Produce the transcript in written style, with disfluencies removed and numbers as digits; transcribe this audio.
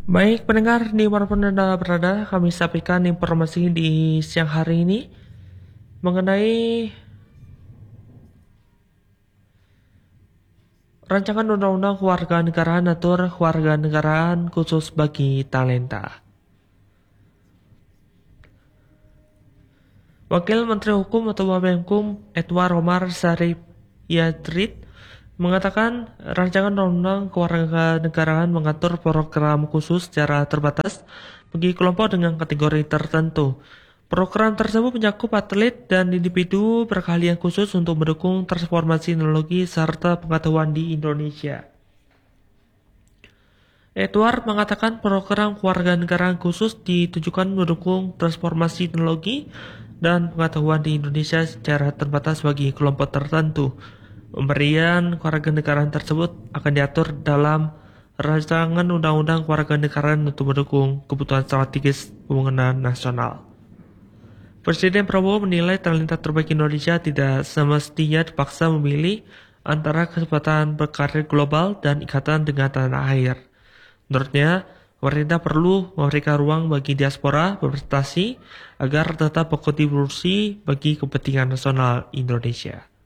Baik pendengar dimanapun Anda berada, kami sampaikan informasi di siang hari ini mengenai rancangan undang-undang kewarganegaraan atur kewarganegaraan khusus bagi talenta. Wakil Menteri Hukum atau Wamenkum Edward Omar Syarif Yatrid mengatakan rancangan undang-undang kewarganegaraan mengatur program khusus secara terbatas bagi kelompok dengan kategori tertentu. Program tersebut mencakup atlet dan individu berkeahlian khusus untuk mendukung transformasi teknologi serta pengetahuan di Indonesia. Edward mengatakan program kewarganegaraan khusus ditujukan mendukung transformasi teknologi dan pengetahuan di Indonesia secara terbatas bagi kelompok tertentu. Pemberian kewarganegaraan tersebut akan diatur dalam rancangan undang-undang kewarganegaraan untuk mendukung kebutuhan strategis pembangunan nasional. Presiden Prabowo menilai talenta terbaik Indonesia tidak semestinya dipaksa memilih antara kesempatan berkarir global dan ikatan dengan tanah air. Menurutnya, pemerintah perlu memberikan ruang bagi diaspora berprestasi agar tetap berkontribusi bagi kepentingan nasional Indonesia.